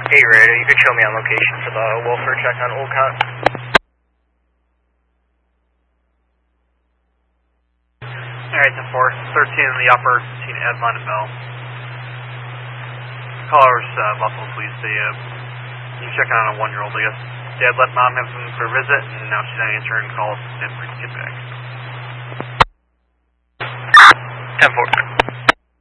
Hey, Raider, you could show me on location for the welfare check on Olcott. Alright, 10-4, 13 in the upper, between Edmond and Bell. Callers, Buffalo Police, you check on a 1-year-old, I guess. Dad let mom have him for a visit, and now she's not answering calls and bring the kid back. 10-4.